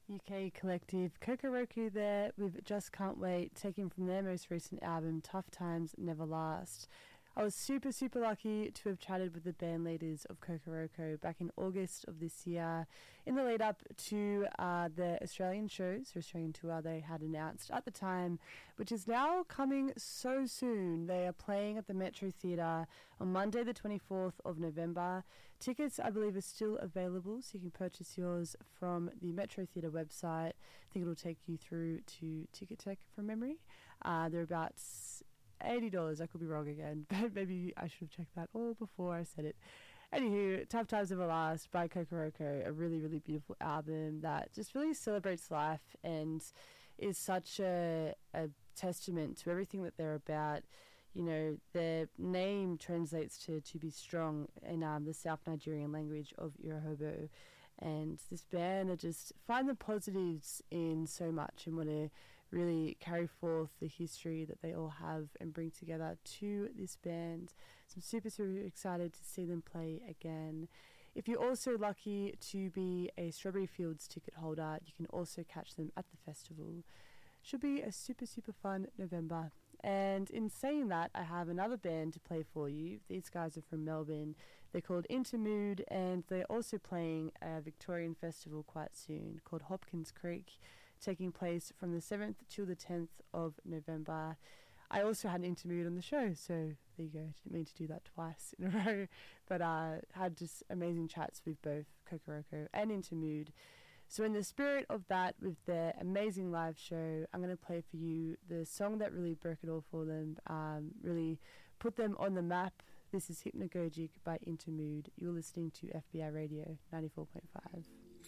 UK collective Kokoroku there with Just Can't Wait, taken from their most recent album Tough Times Never Last. I was super lucky to have chatted with the band leaders of Kokoroko back in August of this year in the lead up to their Australian shows, their Australian tour they had announced at the time, which is now coming so soon. They are playing at the Metro Theatre on Monday the 24th of November. Tickets, I believe, are still available, so you can purchase yours from the Metro Theatre website. I think it'll take you through to Ticket Tech from memory. They're about $80. I could be wrong again, but maybe I should have checked that all before I said it. Anywho, Tough Times Never Last by Kokoroko, a really beautiful album that just really celebrates life and is such a testament to everything that they're about. You know, their name translates to be strong in the South Nigerian language of Yoruba, and this band are just find the positives in so much and want to really carry forth the history that they all have and bring together to this band. So I'm super excited to see them play again. If you're also lucky to be a Strawberry Fields ticket holder, you can also catch them at the festival. Should be a super fun November. And in saying that, I have another band to play for you. These guys are from Melbourne. They're called Intermood, and they're also playing a Victorian festival quite soon called Hopkins Creek, taking place from the 7th till the 10th of November. I also had Intermood on the show, so there you go. Didn't mean to do that twice in a row, but had just amazing chats with both Kokoroko and Intermood. So in the spirit of that, with their amazing live show, I'm going to play for you the song that really broke it all for them, really put them on the map. This is Hypnagogic by Intermood. You're listening to FBI Radio 94.5.